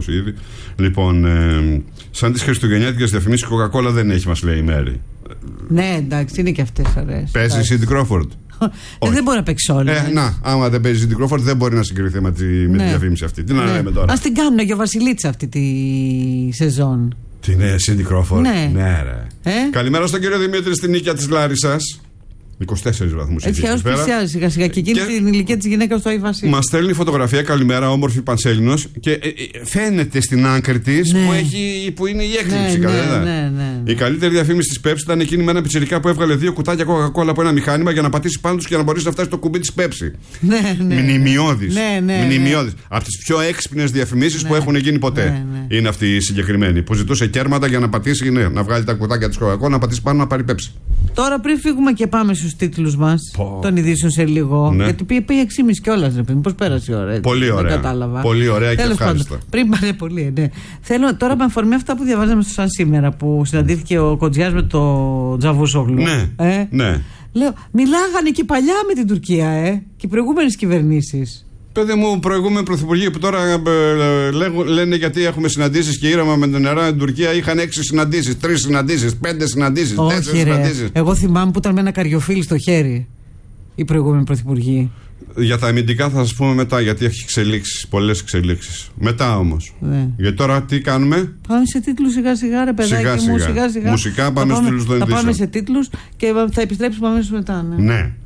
20 ήδη. Λοιπόν, σαν τις χριστουγεννιάτικες διαφημίσεις, η Coca-Cola δεν έχει, μας λέει η Μέρη. Ναι, εντάξει, είναι και αυτές ωραίες. Παίζει η Cindy Crawford. Δεν μπορεί να παίξει όλα. Να, άμα δεν παίζει η Cindy Crawford, δεν μπορεί να συγκριθεί με τη διαφήμιση αυτή. Τι να λέμε τώρα. Ας την κάνουν για Βασιλίτσα αυτή τη σεζόν. Τι είναι, Cindy Crawford. Ναι, ρε. Καλημέρα στον κύριο Δημήτρη στην Νίκαια της Λάρισσας. 24 βαθμούς. Έτσι κι πλησιάζει σιγά σιγά και εκείνη την ηλικία της γυναίκας του Άι Βασίλη. Μας στέλνει φωτογραφία, καλημέρα, όμορφη Πανσέλινος, και φαίνεται στην άκρη της που είναι η έκλειψη. Ναι. Η καλύτερη διαφήμιση της Pepsi ήταν εκείνη με ένα πιτσιρικά που έβγαλε 2 κουτάκια Coca-Cola από ένα μηχάνημα για να πατήσει πάνω τους και να μπορέσει να φτάσει στο κουμπί της Pepsi. Μνημειώδης. Μνημειώδης. Από τις πιο έξυπνες διαφημίσεις που έχουν γίνει ποτέ. Είναι αυτή η συγκεκριμένη. Που ζητούσε κέρματα για να πατήσει, να βγάλει τα κουτάκια της Coca-Cola, να πατήσει πάνω να πάρει Pepsi. Τώρα πριν φύγουμε και πάμε στους τίτλους μας των ειδήσεων σε λίγο. Γιατί πήγε 6,5 κιόλας, πώς πέρασε η ώρα. Πολύ ωραία. Κατάλαβα. Πολύ ωραία και ευχάριστα. Πριν πάνε πολύ, ναι. Θέλω τώρα με αφορμή αυτά που διαβάζαμε στο Σαν Σήμερα, που συναντήθηκε ο Κοντζιάς με το Τζαβούσογλου. Ναι. Λέω, μιλάγανε και παλιά με την Τουρκία, και οι προηγούμενες κυβερνήσεις. Παιδί μου, προηγούμενοι πρωθυπουργοί που τώρα λένε γιατί έχουμε συναντήσεις και ήραμα με την νερά, την Τουρκία είχαν 6 συναντήσεις, 3 συναντήσεις, 5 συναντήσεις, 4 συναντήσεις. Εγώ θυμάμαι που ήταν με ένα καριοφίλι στο χέρι οι προηγούμενοι πρωθυπουργοί. Για τα αμυντικά θα σας πούμε μετά, γιατί έχει εξελίξεις, πολλές εξελίξεις. Μετά όμως. Γιατί τώρα τι κάνουμε? Πάμε σε τίτλους σιγά-σιγά, ρε παιδάκι μου, σιγά-σιγά. Μουσικά πάμε στους τίτλους των ειδήσεων. Θα πάμε σε τίτλους και θα επιστρέψουμε αμέσως μετά. Ναι.